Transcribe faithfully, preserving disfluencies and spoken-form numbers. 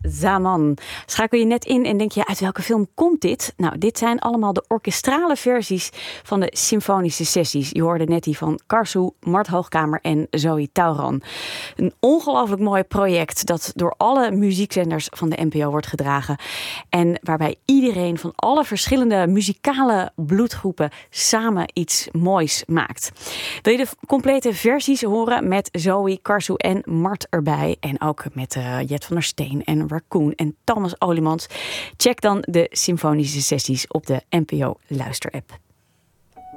Zaman. Schakel je net in en denk je, uit welke film komt dit? Nou, dit zijn allemaal de orkestrale versies van de symfonische sessies. Je hoorde net die van Karsu, Mart Hoogkamer en Zoe Tauran. Een ongelooflijk mooi project dat door alle muziekzenders van de N P O wordt gedragen. En waarbij iedereen van alle verschillende muzikale bloedgroepen samen iets moois maakt. Wil je de complete versies horen met Zoe, Karsu en Mart erbij? En ook met uh, Jet van der Steen en Raccoon en Thomas Olemans. Check dan de symfonische sessies op de N P O Luister-app.